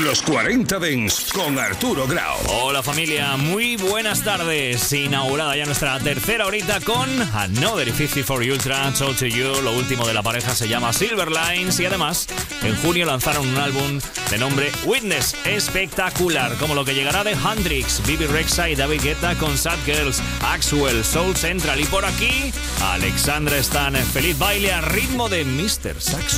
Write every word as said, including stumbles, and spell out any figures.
los cuarenta Dance con Arturo Grau. Hola familia, muy buenas tardes. Inaugurada ya nuestra tercera horita con Another cincuenta y cuatro Ultra, Told to You. Lo último de la pareja se llama Silver Lines y además en junio lanzaron un álbum de nombre Witness, espectacular, como lo que llegará de Hendrix, Bibi Rexha y David Guetta con Sad Girls, Axwell, Soul Central y por aquí Alexandra Stan, feliz baile a ritmo de mister Saxo.